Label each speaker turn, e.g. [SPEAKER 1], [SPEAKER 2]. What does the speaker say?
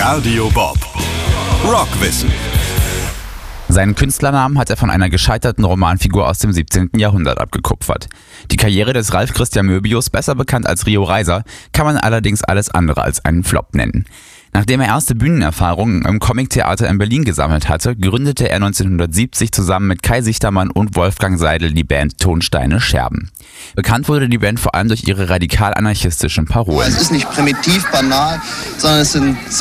[SPEAKER 1] Radio Bob. Rockwissen.
[SPEAKER 2] Seinen Künstlernamen hat er von einer gescheiterten Romanfigur aus dem 17. Jahrhundert abgekupfert. Die Karriere des Ralf Christian Möbius, besser bekannt als Rio Reiser, kann man allerdings alles andere als einen Flop nennen. Nachdem er erste Bühnenerfahrungen im Comictheater in Berlin gesammelt hatte, gründete er 1970 zusammen mit Kai Sichtermann und Wolfgang Seidel die Band Tonsteine Scherben. Bekannt wurde die Band vor allem durch ihre radikal-anarchistischen Parolen.
[SPEAKER 3] Es ist nicht primitiv, banal, sondern es sind